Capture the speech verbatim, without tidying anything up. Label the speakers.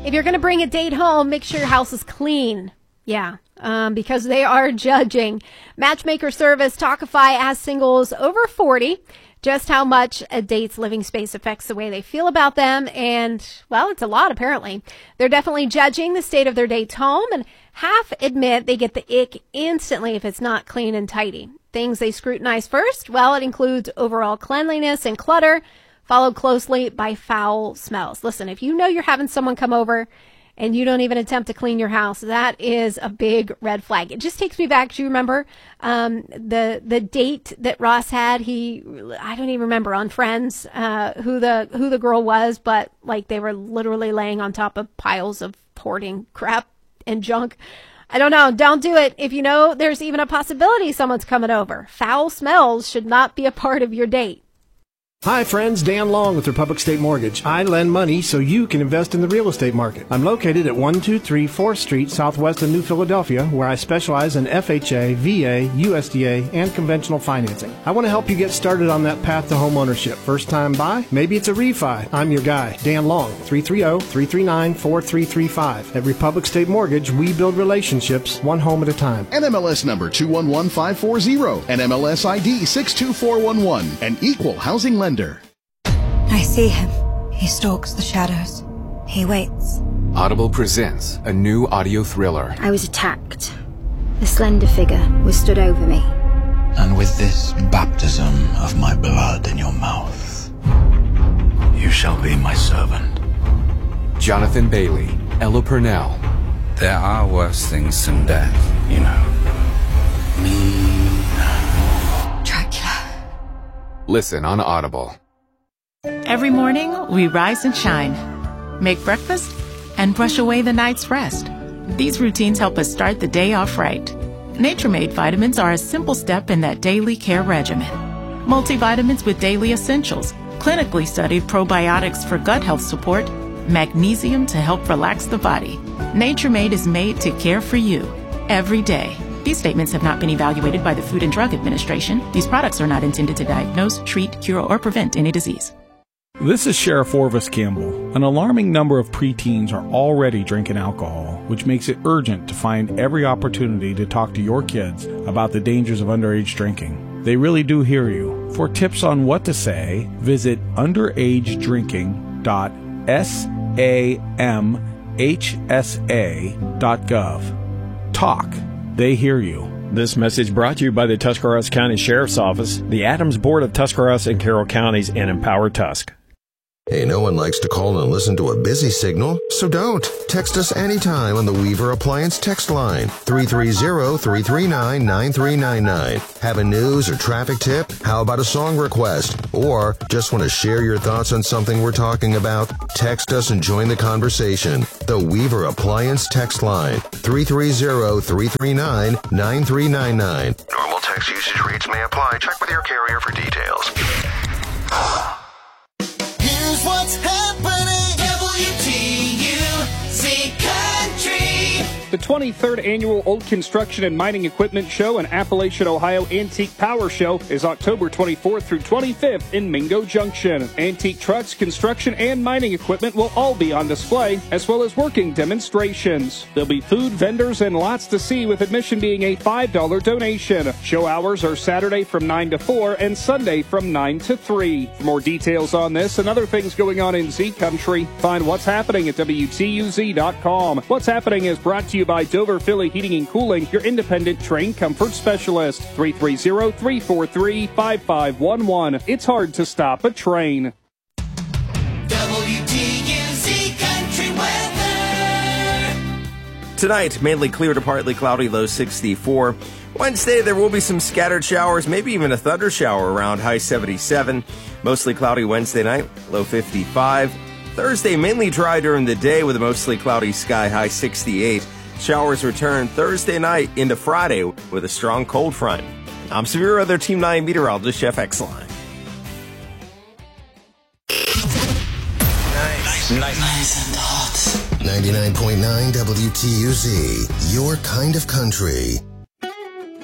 Speaker 1: If you're going to bring a date home, make sure your house is clean. Yeah, um, because they are judging. Matchmaker service Talkify asks singles over forty just how much a date's living space affects the way they feel about them. And, well, it's a lot, apparently. They're definitely judging the state of their date's home, and half admit they get the ick instantly if it's not clean and tidy. Things they scrutinize first, well, it includes overall cleanliness and clutter, followed closely by foul smells. Listen, if you know you're having someone come over and you don't even attempt to clean your house, that is a big red flag. It just takes me back. Do you remember um, the the date that Ross had? He, I don't even remember on Friends uh, who the who the girl was, but like they were literally laying on top of piles of hoarding crap and junk. I don't know. Don't do it if you know there's even a possibility someone's coming over. Foul smells should not be a part of your date.
Speaker 2: Hi friends, Dan Long with Republic State Mortgage. I lend money so you can invest in the real estate market. I'm located at one two three fourth Street, southwest of New Philadelphia, where I specialize in F H A, V A, U S D A, and conventional financing. I want to help you get started on that path to home ownership. First time buy? Maybe it's a refi. I'm your guy, Dan Long, three three zero, three three nine, four three three five. At Republic State Mortgage, we build relationships one home at a time.
Speaker 3: N M L S number two one one five four zero, N M L S I D six two four one one, an equal housing lender.
Speaker 4: I see him. He stalks the shadows. He waits.
Speaker 5: Audible presents a new audio thriller.
Speaker 6: I was attacked. A slender figure was stood over me.
Speaker 7: And with this baptism of my blood in your mouth, you shall be my servant.
Speaker 5: Jonathan Bailey, Ella Purnell.
Speaker 7: There are worse things than death, you know. Me.
Speaker 4: Dracula.
Speaker 5: Listen on Audible.
Speaker 8: Every morning, we rise and shine, make breakfast, and brush away the night's rest. These routines help us start the day off right. Nature-Made vitamins are a simple step in that daily care regimen. Multivitamins with daily essentials, clinically studied probiotics for gut health support, magnesium to help relax the body. Nature-Made is made to care for you every day. These statements have not been evaluated by the Food and Drug Administration. These products are not intended to diagnose, treat, cure, or prevent any disease.
Speaker 9: This is Sheriff Orvis Campbell. An alarming number of preteens are already drinking alcohol, which makes it urgent to find every opportunity to talk to your kids about the dangers of underage drinking. They really do hear you. For tips on what to say, visit underage drinking dot samhsa dot gov. Talk. They hear you.
Speaker 10: This message brought to you by the Tuscarawas County Sheriff's Office, the Adams Board of Tuscarawas and Carroll Counties, and Empower Tusk.
Speaker 11: Hey, no one likes to call and listen to a busy signal, so don't. Text us anytime on the Weaver Appliance text line, three three zero, three three nine, nine three nine nine. Have a news or traffic tip? How about a song request? Or just want to share your thoughts on something we're talking about? Text us and join the conversation. The Weaver Appliance text line, three three zero, three three nine, nine three nine nine. Normal text usage rates may apply. Check with your carrier for details.
Speaker 12: Here's what's happening. W T U Z Country.
Speaker 13: The twenty-third Annual Old Construction and Mining Equipment Show and Appalachian, Ohio Antique Power Show is October twenty-fourth through twenty-fifth in Mingo Junction. Antique trucks, construction, and mining equipment will all be on display, as well as working demonstrations. There'll be food, vendors, and lots to see, with admission being a five dollar donation. Show hours are Saturday from nine to four and Sunday from nine to three. For more details on this and other things going on in Z Country, find What's Happening at W T U Z dot com. What's Happening is brought to you by Dover Philly Heating and Cooling, your independent trained comfort specialist. three three zero, three four three, five five one one. It's hard to stop a train.
Speaker 12: W T U Z Country weather.
Speaker 14: Tonight, mainly clear to partly cloudy, low sixty-four. Wednesday, there will be some scattered showers, maybe even a thunder shower around, high seventy-seven. Mostly cloudy Wednesday night, low fifty-five. Thursday, mainly dry during the day with a mostly cloudy sky, high sixty-eight. Showers return Thursday night into Friday with a strong cold front. I'm Severe Weather Team nine meteorologist Jeff Exline.
Speaker 11: Nice. Nice. Nice and hot. ninety-nine point nine W T U Z, your kind of country.